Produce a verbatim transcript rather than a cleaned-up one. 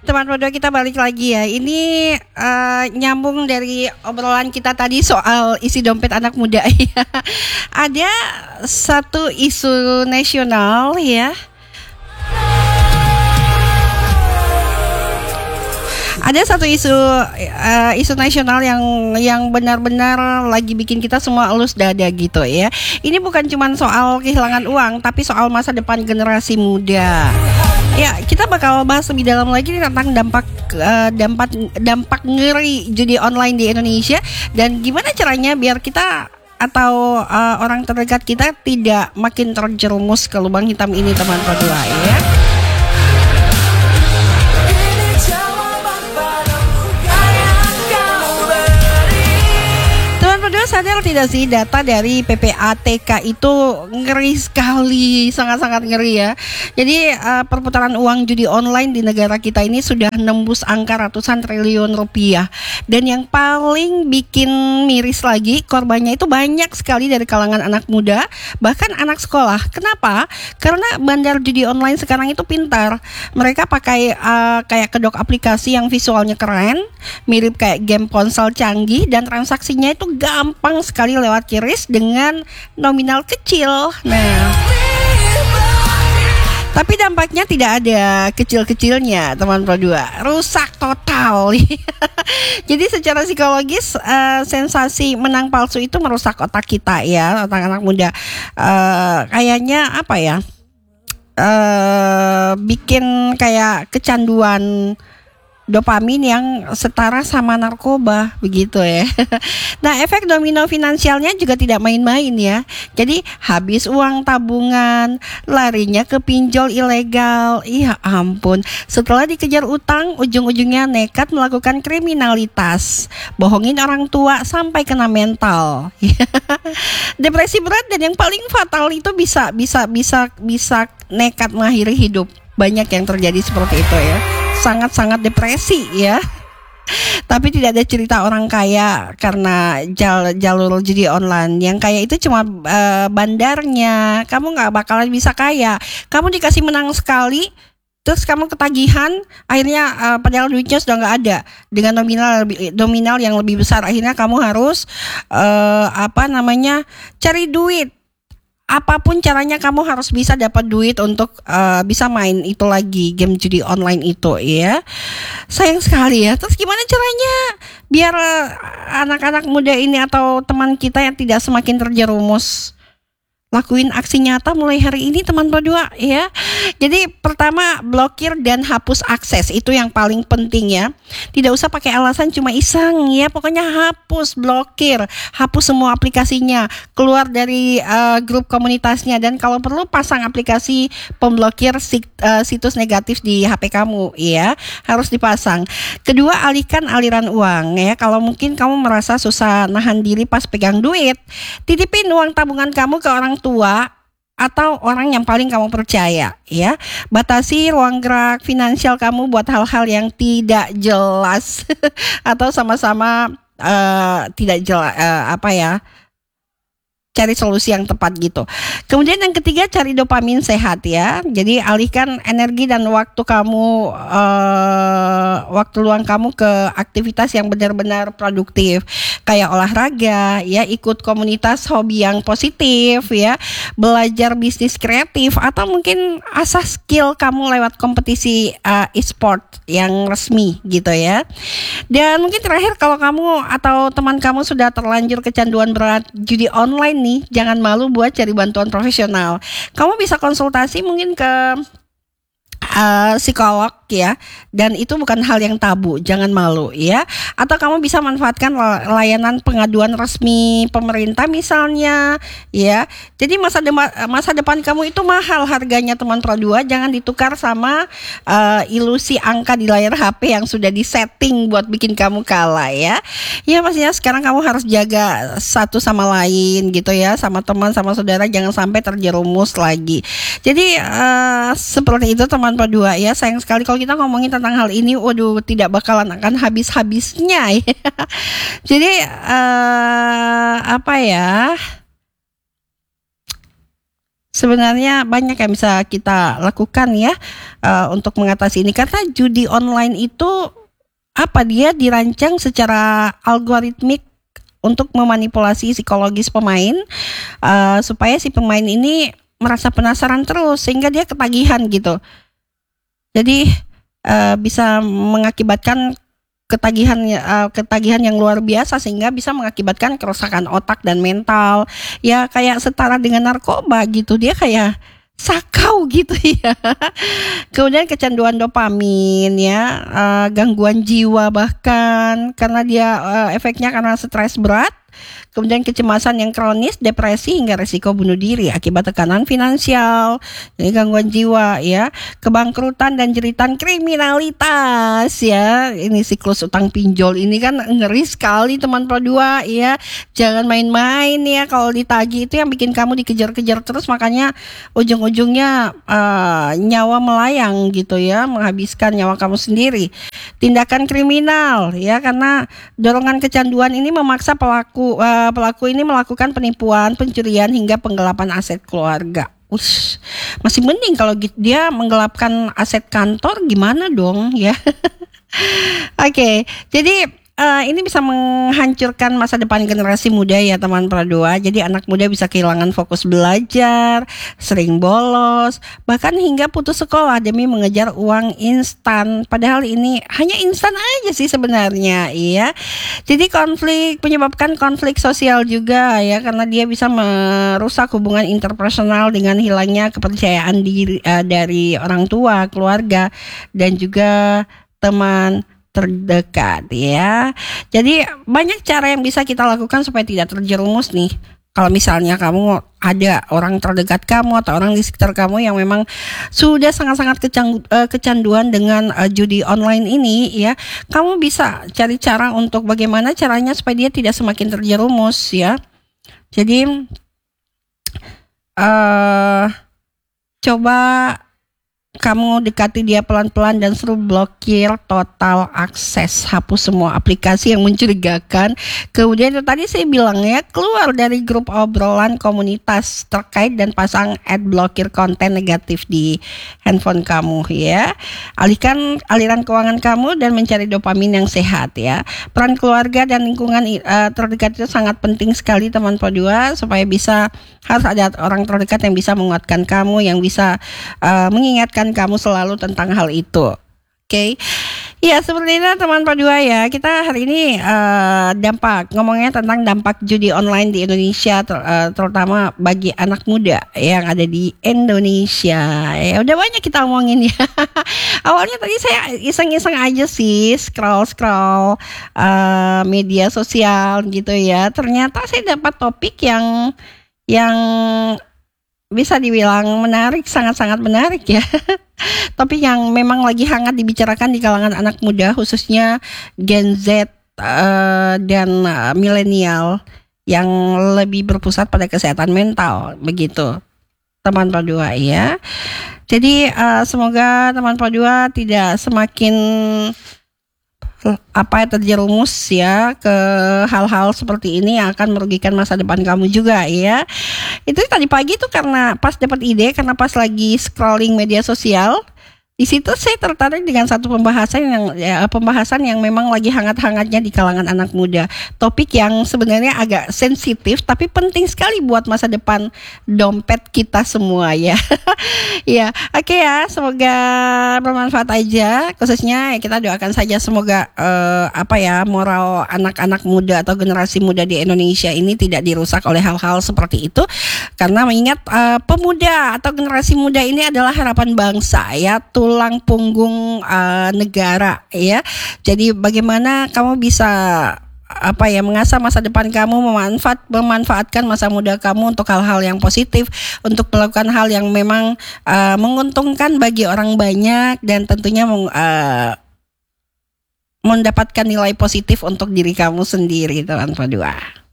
Teman Podo, kita balik lagi ya. Ini uh, nyambung dari obrolan kita tadi soal isi dompet anak muda ya. Ada satu isu nasional ya. Ada satu isu uh, isu nasional yang yang benar-benar lagi bikin kita semua elus dada gitu ya. Ini bukan cuma soal kehilangan uang, tapi soal masa depan generasi muda. Ya, kita bakal bahas lebih dalam lagi tentang dampak uh, dampak dampak ngeri judi online di Indonesia dan gimana caranya biar kita atau uh, orang terdekat kita tidak makin terjerumus ke lubang hitam ini, teman kedua ya. Sadar tidak sih, data dari P P A T K itu ngeri sekali, sangat-sangat ngeri ya. Jadi uh, perputaran uang judi online di negara kita ini sudah nembus angka ratusan triliun rupiah. Dan yang paling bikin miris lagi, korbannya itu banyak sekali dari kalangan anak muda, bahkan anak sekolah. Kenapa? Karena bandar judi online sekarang itu pintar. Mereka pakai uh, kayak kedok aplikasi yang visualnya keren, mirip kayak game ponsel canggih, dan transaksinya itu gampang gampang sekali lewat Q R I S dengan nominal kecil. Nah, tapi dampaknya tidak ada kecil-kecilnya, teman Pro dua. Rusak total. Jadi secara psikologis uh, sensasi menang palsu itu merusak otak kita ya, otak anak muda. Uh, kayaknya apa ya? Uh, bikin kayak kecanduan dopamin yang setara sama narkoba begitu ya. Nah, efek domino finansialnya juga tidak main-main ya. Jadi habis uang tabungan, larinya ke pinjol ilegal. Iya ampun. Setelah dikejar utang, ujung-ujungnya nekat melakukan kriminalitas, bohongin orang tua sampai kena mental. Depresi berat dan yang paling fatal itu bisa bisa bisa bisa nekat mengakhiri hidup. Banyak yang terjadi seperti itu ya. Sangat-sangat depresi ya. Tapi tidak ada cerita orang kaya karena jal, jalur judi online. Yang kaya itu cuma uh, bandarnya. Kamu gak bakalan bisa kaya. Kamu dikasih menang sekali, terus kamu ketagihan, akhirnya uh, padahal duitnya sudah gak ada. Dengan nominal nominal yang lebih besar, akhirnya kamu harus uh, apa namanya cari duit. Apapun caranya kamu harus bisa dapat duit untuk uh, bisa main itu lagi, game judi online itu ya. Sayang sekali ya. Terus gimana caranya biar uh, anak-anak muda ini atau teman kita yang tidak semakin terjerumus lakuin aksi nyata mulai hari ini, teman berdua ya. Jadi pertama, blokir dan hapus akses, itu yang paling penting ya. Tidak usah pakai alasan cuma iseng ya, pokoknya hapus, blokir, hapus semua aplikasinya, keluar dari uh, grup komunitasnya, dan kalau perlu pasang aplikasi pemblokir sit, uh, situs negatif di H P kamu ya, harus dipasang. Kedua, alihkan aliran uang ya. Kalau mungkin kamu merasa susah nahan diri pas pegang duit, titipin uang tabungan kamu ke orang tua atau orang yang paling kamu percaya ya. Batasi ruang gerak finansial kamu buat hal-hal yang tidak jelas atau sama-sama uh, tidak jelas uh, apa ya, cari solusi yang tepat gitu. Kemudian yang ketiga, cari dopamin sehat ya. Jadi alihkan energi dan waktu kamu uh, waktu luang kamu ke aktivitas yang benar-benar produktif, kayak olahraga ya, ikut komunitas hobi yang positif ya, belajar bisnis kreatif, atau mungkin asah skill kamu lewat kompetisi uh, e-sport yang resmi gitu ya. Dan mungkin terakhir, kalau kamu atau teman kamu sudah terlanjur kecanduan berat judi online nih, jangan malu buat cari bantuan profesional. Kamu bisa konsultasi mungkin ke uh, psikolog ya, dan itu bukan hal yang tabu, jangan malu ya. Atau kamu bisa manfaatkan layanan pengaduan resmi pemerintah misalnya ya. Jadi masa depan masa depan kamu itu mahal harganya, teman Pro dua, jangan ditukar sama uh, ilusi angka di layar H P yang sudah disetting buat bikin kamu kalah ya. Ya pastinya sekarang kamu harus jaga satu sama lain gitu ya, sama teman sama saudara, jangan sampai terjerumus lagi. Jadi uh, seperti itu, teman Pro dua ya. Sayang sekali kalau kita ngomongin tentang hal ini, waduh, tidak bakalan akan habis-habisnya ya. Jadi uh, apa ya? sebenarnya banyak yang bisa kita lakukan ya uh, untuk mengatasi ini, karena judi online itu apa dia dirancang secara algoritmik untuk memanipulasi psikologis pemain uh, supaya si pemain ini merasa penasaran terus sehingga dia ketagihan gitu. Jadi uh, bisa mengakibatkan ketagihan uh, ketagihan yang luar biasa sehingga bisa mengakibatkan kerusakan otak dan mental. Ya kayak setara dengan narkoba gitu. Dia kayak sakau gitu ya. Kemudian kecanduan dopamin ya, uh, gangguan jiwa bahkan karena dia uh, efeknya karena stres berat. Kemudian kecemasan yang kronis, depresi hingga risiko bunuh diri akibat tekanan finansial, jadi gangguan jiwa ya, kebangkrutan dan jeritan kriminalitas ya. Ini siklus utang pinjol ini kan ngeri sekali teman Pro dua ya. Jangan main-main ya, kalau ditagih itu yang bikin kamu dikejar-kejar terus, makanya ujung-ujungnya uh, nyawa melayang gitu ya, menghabiskan nyawa kamu sendiri. Tindakan kriminal ya, karena dorongan kecanduan ini memaksa pelaku uh, pelaku ini melakukan penipuan, pencurian hingga penggelapan aset keluarga. Ush, masih mending kalau dia menggelapkan aset kantor, gimana dong ya. Oke, okay, jadi Uh, ini bisa menghancurkan masa depan generasi muda ya teman Pro dua. Jadi anak muda bisa kehilangan fokus belajar, sering bolos, bahkan hingga putus sekolah demi mengejar uang instan. Padahal ini hanya instan aja sih sebenarnya, iya. Jadi konflik menyebabkan konflik sosial juga ya, karena dia bisa merusak hubungan interpersonal dengan hilangnya kepercayaan diri uh, dari orang tua, keluarga, dan juga teman terdekat ya. Jadi banyak cara yang bisa kita lakukan supaya tidak terjerumus nih. Kalau misalnya kamu ada orang terdekat kamu atau orang di sekitar kamu yang memang sudah sangat-sangat kecanduan dengan uh, judi online ini ya, kamu bisa cari cara untuk bagaimana caranya supaya dia tidak semakin terjerumus ya. Jadi uh, coba kamu dekati dia pelan-pelan dan suruh blokir total akses, hapus semua aplikasi yang mencurigakan. Kemudian itu tadi saya bilang ya, keluar dari grup obrolan komunitas terkait dan pasang ad blokir konten negatif di handphone kamu ya. Alihkan aliran keuangan kamu dan mencari dopamin yang sehat ya. Peran keluarga dan lingkungan uh, terdekat itu sangat penting sekali teman Pro dua, supaya bisa, harus ada orang terdekat yang bisa menguatkan kamu, yang bisa uh, mengingatkan kamu selalu tentang hal itu. Oke, okay? Ya seperti itu teman Pro dua ya. Kita hari ini uh, dampak ngomongnya tentang dampak judi online di Indonesia, ter, uh, terutama bagi anak muda yang ada di Indonesia. Ya udah banyak kita omongin ya. Awalnya tadi saya iseng-iseng aja sih scroll-scroll uh, media sosial gitu ya. Ternyata saya dapat topik yang yang bisa dibilang menarik, sangat-sangat menarik ya. Topik yang memang lagi hangat dibicarakan di kalangan anak muda, khususnya Gen Z uh, dan uh, milenial yang lebih berpusat pada kesehatan mental, begitu teman Pro dua ya. Jadi uh, semoga teman Pro dua tidak semakin apa ya terjerumus ya ke hal-hal seperti ini yang akan merugikan masa depan kamu juga ya. Itu tadi pagi tuh karena pas dapat ide, karena pas lagi scrolling media sosial, di situ saya tertarik dengan satu pembahasan yang ya, pembahasan yang memang lagi hangat-hangatnya di kalangan anak muda. Topik yang sebenarnya agak sensitif tapi penting sekali buat masa depan dompet kita semua ya. Ya, oke okay ya, semoga bermanfaat aja. Khususnya ya, kita doakan saja semoga uh, apa ya moral anak-anak muda atau generasi muda di Indonesia ini tidak dirusak oleh hal-hal seperti itu. Karena mengingat uh, pemuda atau generasi muda ini adalah harapan bangsa ya, tulang punggung uh, negara ya. Jadi bagaimana kamu bisa apa ya mengasah masa depan kamu, memanfaat memanfaatkan masa muda kamu untuk hal-hal yang positif, untuk melakukan hal yang memang uh, menguntungkan bagi orang banyak dan tentunya uh, mendapatkan nilai positif untuk diri kamu sendiri teman Pro dua.